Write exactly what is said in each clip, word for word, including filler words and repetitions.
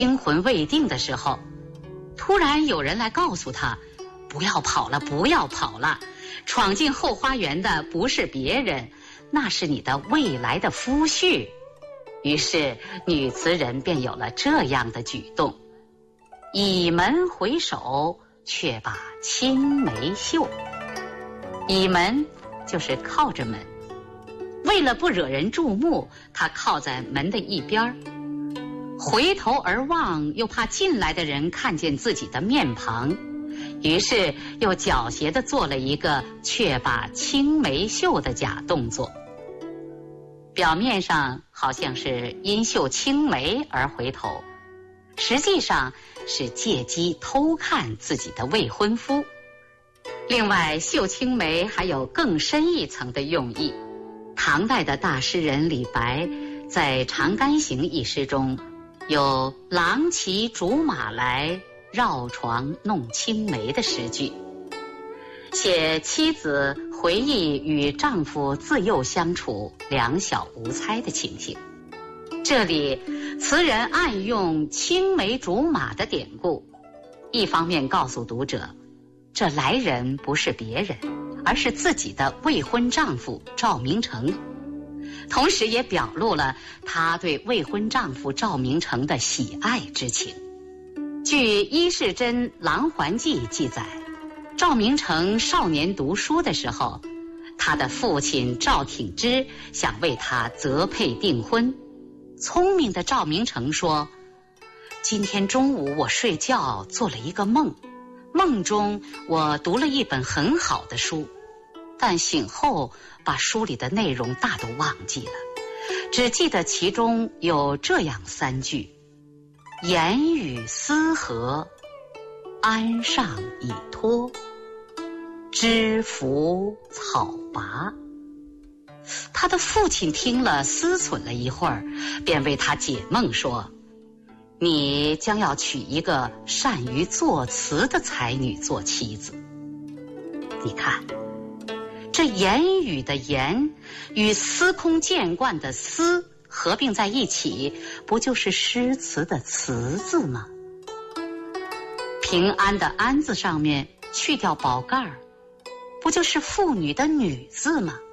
惊魂未定的时候，突然有人来告诉他，不要跑了，不要跑了，闯进后花园的不是别人，那是你的未来的夫婿。于是女词人便有了这样的举动：倚门回首，却把青梅嗅。倚门就是靠着门，为了不惹人注目，他靠在门的一边，回头而望，又怕进来的人看见自己的面庞，于是又狡黠地做了一个却把青梅嗅的假动作。表面上好像是因嗅青梅而回头，实际上是借机偷看自己的未婚夫。另外，嗅青梅还有更深一层的用意。唐代的大诗人李白在《长干行》一诗中有郎骑竹马来，绕床弄青梅的诗句，写妻子回忆与丈夫自幼相处两小无猜的情形。这里词人暗用青梅竹马的典故，一方面告诉读者，这来人不是别人，而是自己的未婚丈夫赵明诚，同时也表露了他对未婚丈夫赵明诚的喜爱之情。据伊世珍《琅环记》记载，赵明诚少年读书的时候，他的父亲赵挺之想为他择配订婚。聪明的赵明诚说，今天中午我睡觉做了一个梦，梦中我读了一本很好的书，但醒后把书里的内容大都忘记了，只记得其中有这样三句：言语思和，鞍上已脱，知府草拔。他的父亲听了，思忖了一会儿，便为他解梦说，你将要娶一个善于作词的才女做妻子。你看，这言语的言与司空见惯的思合并在一起，不就是诗词的词字吗？平安的安字上面去掉宝盖儿，不就是妇女的女字吗？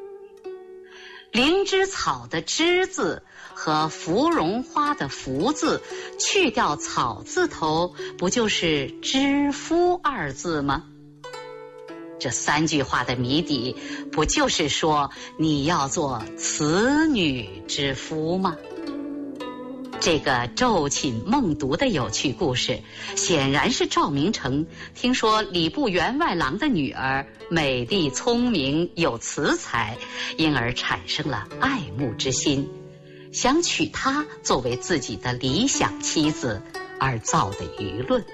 灵芝草的芝字和芙蓉花的芙字去掉草字头，不就是知夫二字吗？这三句话的谜底，不就是说你要做此女之夫吗？这个昼寝梦读的有趣故事，显然是赵明诚听说礼部员外郎的女儿美丽聪明有词才，因而产生了爱慕之心，想娶她作为自己的理想妻子而造的舆论。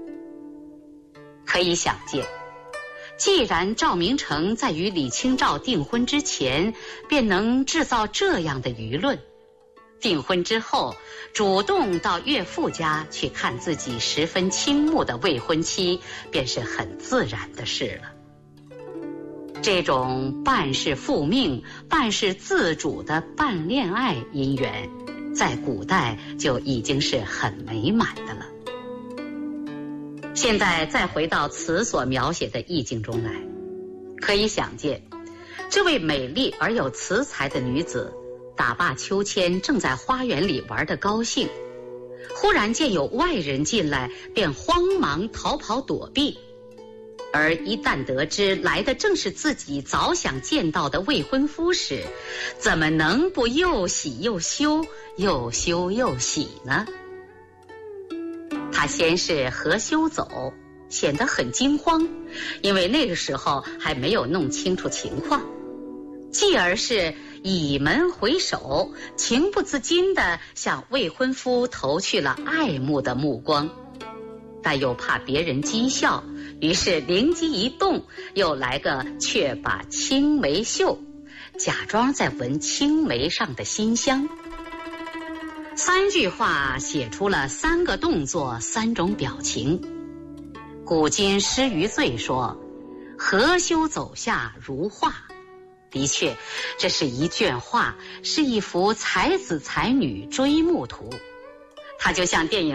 可以想见，既然赵明诚在与李清照订婚之前便能制造这样的舆论，订婚之后主动到岳父家去看自己十分倾慕的未婚妻，便是很自然的事了。这种半是复命半是自主的半恋爱姻缘，在古代就已经是很美满的了。现在再回到词所描写的意境中来，可以想见，这位美丽而有词才的女子打罢秋千，正在花园里玩得高兴，忽然见有外人进来，便慌忙逃跑躲避。而一旦得知来的正是自己早想见到的未婚夫时，怎么能不又喜又羞，又羞又喜呢？他先是合羞走，显得很惊慌，因为那个时候还没有弄清楚情况。继而是倚门回首，情不自禁地向未婚夫投去了爱慕的目光，但又怕别人讥笑，于是灵机一动，又来个却把青梅嗅，假装在闻青梅上的馨香。三句话写出了三个动作，三种表情。古今诗余罪说，合羞走下如画。的确，这是一卷画，是一幅才子才女追慕图，它就像电影